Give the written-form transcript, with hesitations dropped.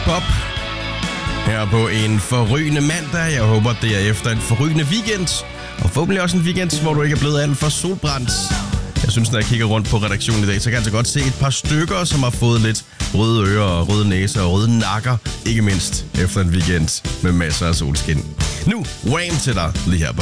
Pop her på en forrygende mandag. Jeg håber, det er efter en forrygende weekend. Og forhåbentlig også en weekend, hvor du ikke er blevet alt for solbrændt. Jeg synes, når jeg kigger rundt på redaktionen i dag, så kan jeg altså godt se et par stykker, som har fået lidt røde ører og røde næser og røde nakker. Ikke mindst efter en weekend med masser af solskin. Nu, Wham til dig lige her på